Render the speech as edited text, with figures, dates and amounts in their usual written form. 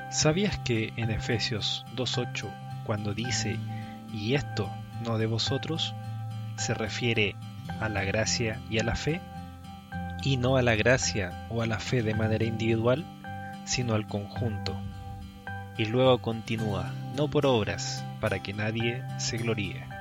¿Sabías que en Efesios 2:8, cuando dice, y esto no de vosotros, se refiere a la gracia y a la fe, y no a la gracia o a la fe de manera individual, sino al conjunto? Y luego continúa, no por obras, para que nadie se gloríe.